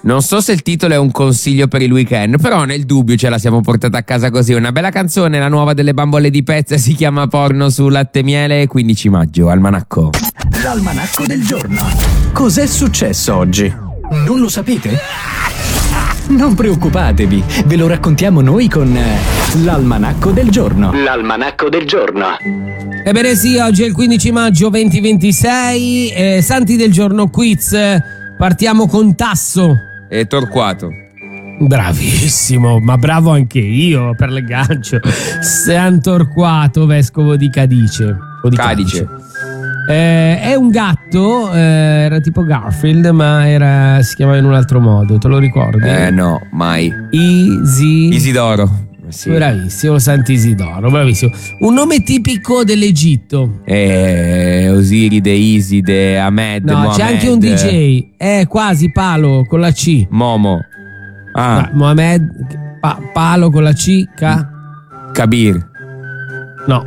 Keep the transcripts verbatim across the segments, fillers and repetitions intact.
Non so se il titolo è un consiglio per il weekend, però nel dubbio ce la siamo portata a casa così. Una bella canzone, la nuova delle Bambole di Pezza, si chiama Porno su Latte e Miele, quindici maggio, Almanacco. L'Almanacco del giorno. Cos'è successo oggi? Non lo sapete? Non preoccupatevi, ve lo raccontiamo noi con l'Almanacco del giorno. L'Almanacco del giorno. Ebbene sì, oggi è il quindici maggio duemilaventisei, eh, Santi del giorno quiz. Partiamo con Tasso. E Torquato. Bravissimo, ma bravo anche io per il gancio. San Torquato, vescovo di Cadice. O di Cadice. Cadice. Eh, è un gatto, eh, era tipo Garfield, ma era, si chiamava in un altro modo, te lo ricordi? Eh no, mai. Isi... Isidoro. Sì. Bravissimo, Sant'Isidoro, bravissimo. Un nome tipico dell'Egitto. Eh, Osiride, Iside, Ahmed, No, Mohamed. c'è anche un D J. È quasi Palo con la C. Momo. Ah. Ma, Mohamed, pa, Palo con la C. Ca? Kabir. No.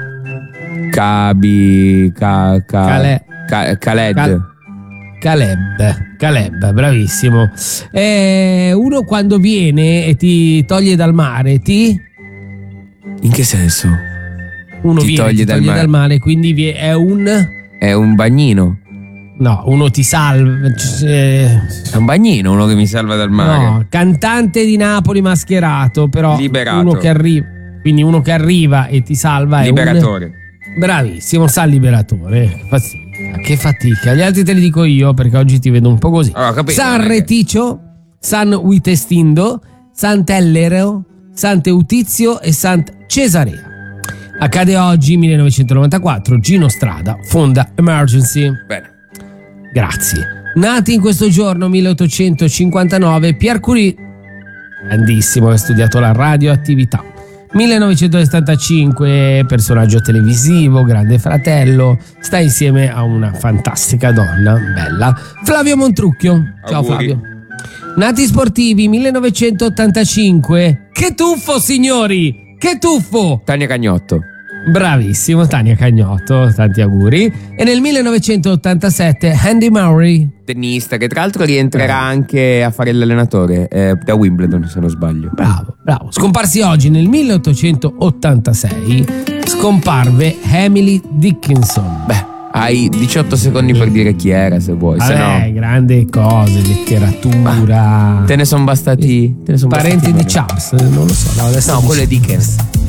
Kabi. Ka, ka, Kale- ka, Khaled. Cal- Caleb, Caleb, bravissimo. Eh, uno quando viene e ti toglie dal mare, ti... In che senso? Uno Ti viene toglie ti dal toglie mare. dal mare, quindi vi- è un... È un bagnino. No, uno ti salva. eh, È un bagnino uno che mi salva dal mare. No, cantante di Napoli mascherato, però Liberato. uno che arriva, quindi uno che arriva e ti salva è Liberatore. un... Bravissimo, San Liberatore. Fatica, che fatica. Gli altri te li dico io perché oggi ti vedo un po' così. Allora, capito, San non è che- Reticcio, San Witestindo, Sant'Ellero, Sant'Eutizio e Sant Cesarea. Accade oggi, millenovecentonovantaquattro, Gino Strada fonda Emergency. Bene. Grazie. Nati in questo giorno, milleottocentocinquantanove, Pierre Curie, grandissimo, ha studiato la radioattività. millenovecentosettantacinque, personaggio televisivo, Grande Fratello, sta insieme a una fantastica donna, bella, Flavio Montrucchio. Ciao Auguri. Flavio. Nati sportivi, millenovecentottantacinque, che tuffo signori, che tuffo! Tania Cagnotto. Bravissimo, Tania Cagnotto, tanti auguri. E nel millenovecentottantasette Andy Murray. Tennista che tra l'altro rientrerà anche a fare l'allenatore eh, da Wimbledon, se non sbaglio. Bravo, bravo. Scomparsi oggi nel milleottocentottantasei, scomparve Emily Dickinson. Beh, hai diciotto secondi per dire chi era, se vuoi. Se Vabbè, no, grandi cose, letteratura. te ne sono bastati. Te ne son Parenti bastati di bene. Charles, non lo so. No, adesso No, mi- quello è Dickens.